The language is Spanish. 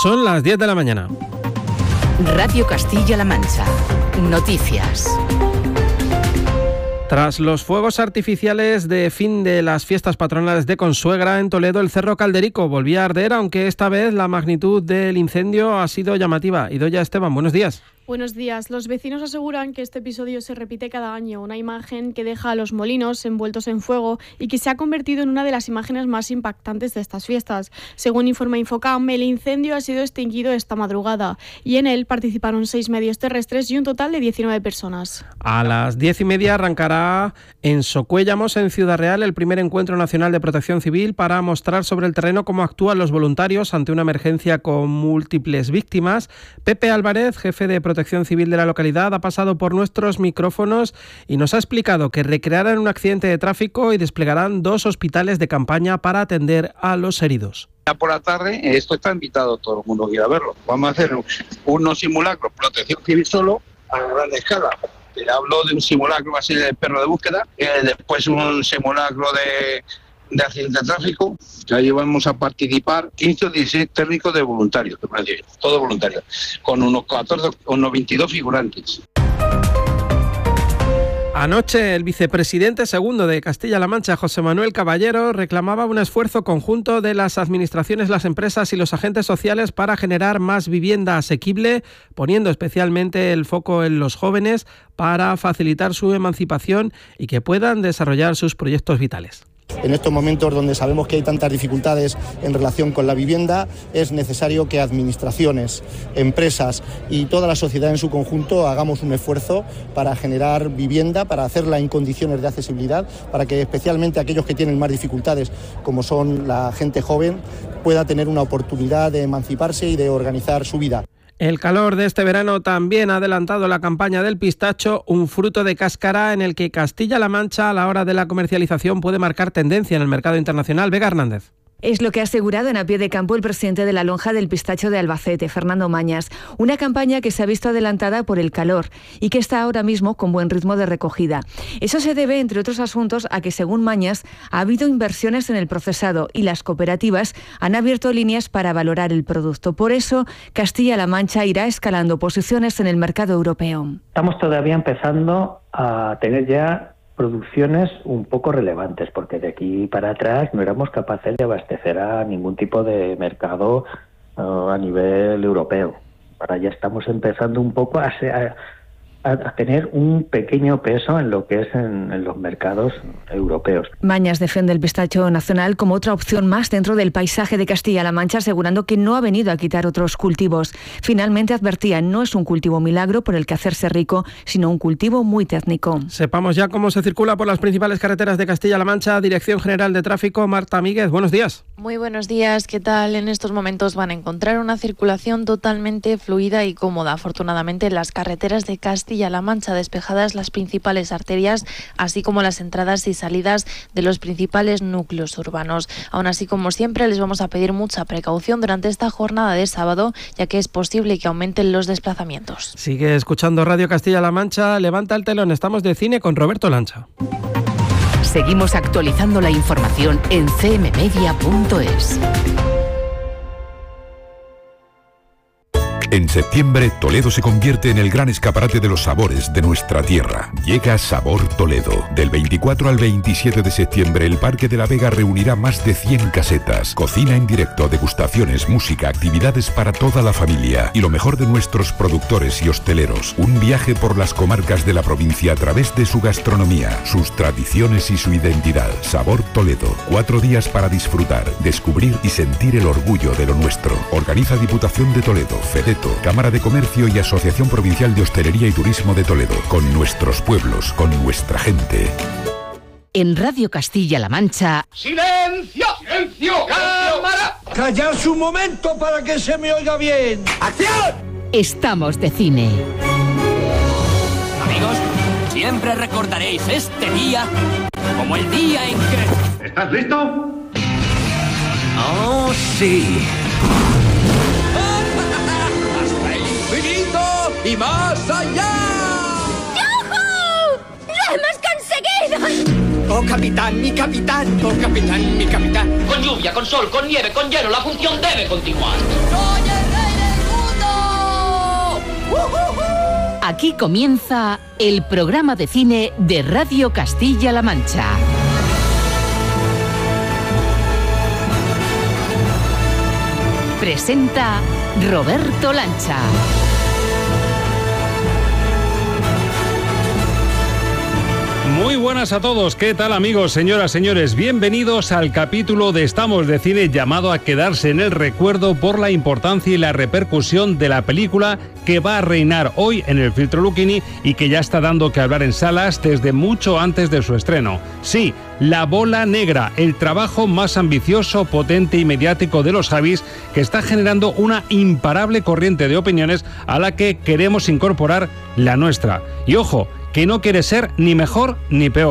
Son las 10 de la mañana. Radio Castilla-La Mancha. Noticias. Tras los fuegos artificiales de fin de las fiestas patronales de Consuegra, en Toledo el Cerro Calderico volvía a arder, aunque esta vez la magnitud del incendio ha sido llamativa. Idoia Esteban, buenos días. Buenos días. Los vecinos aseguran que este episodio se repite cada año, una imagen que deja a los molinos envueltos en fuego y que se ha convertido en una de las imágenes más impactantes de estas fiestas. Según informa Infocam, el incendio ha sido extinguido esta madrugada y en él participaron 6 medios terrestres y un total de 19 personas. A las 10:30 arrancará en Socuéllamos, en Ciudad Real, el primer encuentro nacional de protección civil para mostrar sobre el terreno cómo actúan los voluntarios ante una emergencia con múltiples víctimas. Pepe Álvarez, jefe de Protección Civil de la localidad, ha pasado por nuestros micrófonos y nos ha explicado que recrearán un accidente de tráfico y desplegarán 2 hospitales de campaña para atender a los heridos. Por la tarde, esto está invitado todo el mundo que quiera verlo. Vamos a hacer unos simulacros, protección civil solo, a gran escala. Te hablo de un simulacro, va a ser el perro de búsqueda, después un simulacro de accidente de tráfico, que ahí vamos a participar 15 o 16 técnicos de voluntarios, todos voluntarios, con unos 22 figurantes. Anoche el vicepresidente segundo de Castilla-La Mancha, José Manuel Caballero, reclamaba un esfuerzo conjunto de las administraciones, las empresas y los agentes sociales para generar más vivienda asequible, poniendo especialmente el foco en los jóvenes para facilitar su emancipación y que puedan desarrollar sus proyectos vitales. En estos momentos donde sabemos que hay tantas dificultades en relación con la vivienda, es necesario que administraciones, empresas y toda la sociedad en su conjunto hagamos un esfuerzo para generar vivienda, para hacerla en condiciones de accesibilidad, para que especialmente aquellos que tienen más dificultades, como son la gente joven, pueda tener una oportunidad de emanciparse y de organizar su vida. El calor de este verano también ha adelantado la campaña del pistacho, un fruto de cáscara en el que Castilla-La Mancha a la hora de la comercialización puede marcar tendencia en el mercado internacional. Vega Hernández. Es lo que ha asegurado en A Pie de Campo el presidente de la Lonja del Pistacho de Albacete, Fernando Mañas. Una campaña que se ha visto adelantada por el calor y que está ahora mismo con buen ritmo de recogida. Eso se debe, entre otros asuntos, a que, según Mañas, ha habido inversiones en el procesado y las cooperativas han abierto líneas para valorar el producto. Por eso, Castilla-La Mancha irá escalando posiciones en el mercado europeo. Estamos todavía empezando a tener ya producciones un poco relevantes, porque de aquí para atrás no éramos capaces de abastecer a ningún tipo de mercado a nivel europeo. Ahora ya estamos empezando un poco a tener un pequeño peso en lo que es en los mercados europeos. Mañas defiende el pistacho nacional como otra opción más dentro del paisaje de Castilla-La Mancha, asegurando que no ha venido a quitar otros cultivos. Finalmente advertía, no es un cultivo milagro por el que hacerse rico, sino un cultivo muy técnico. Sepamos ya cómo se circula por las principales carreteras de Castilla-La Mancha. Dirección General de Tráfico, Marta Míguez, buenos días. Muy buenos días, ¿qué tal? En estos momentos van a encontrar una circulación totalmente fluida y cómoda. Afortunadamente, las carreteras de Castilla-La Mancha despejadas las principales arterias, así como las entradas y salidas de los principales núcleos urbanos. Aún así, como siempre, les vamos a pedir mucha precaución durante esta jornada de sábado, ya que es posible que aumenten los desplazamientos. Sigue escuchando Radio Castilla-La Mancha. Levanta el telón, estamos de cine con Roberto Lancha. Seguimos actualizando la información en cmmedia.es. En septiembre, Toledo se convierte en el gran escaparate de los sabores de nuestra tierra. Llega Sabor Toledo. Del 24 al 27 de septiembre, el Parque de la Vega reunirá más de 100 casetas. Cocina en directo, degustaciones, música, actividades para toda la familia. Y lo mejor de nuestros productores y hosteleros. Un viaje por las comarcas de la provincia a través de su gastronomía, sus tradiciones y su identidad. Sabor Toledo. 4 días para disfrutar, descubrir y sentir el orgullo de lo nuestro. Organiza Diputación de Toledo, FEDETO, Cámara de Comercio y Asociación Provincial de Hostelería y Turismo de Toledo. Con nuestros pueblos, con nuestra gente. En Radio Castilla-La Mancha... ¡Silencio! ¡Silencio! ¡Cámara! ¡Callarse un momento para que se me oiga bien! ¡Acción! Estamos de cine. Amigos, siempre recordaréis este día como el día en que... ¿Estás listo? ¡Oh, sí! ¡Y más allá! ¡Yujú! ¡Lo hemos conseguido! ¡Oh, capitán, mi capitán! ¡Oh, capitán, mi capitán! Con lluvia, con sol, con nieve, con hielo, la función debe continuar. ¡Soy el rey! Aquí comienza el programa de cine de Radio Castilla-La Mancha. Presenta Roberto Lancha. Muy buenas a todos, ¿qué tal amigos, señoras, señores? Bienvenidos al capítulo de Estamos de Cine llamado a quedarse en el recuerdo por la importancia y la repercusión de la película que va a reinar hoy en el filtro Lucchini y que ya está dando que hablar en salas desde mucho antes de su estreno. Sí, La Bola Negra, el trabajo más ambicioso, potente y mediático de los Javis, que está generando una imparable corriente de opiniones a la que queremos incorporar la nuestra. Y ojo, que no quiere ser ni mejor ni peor.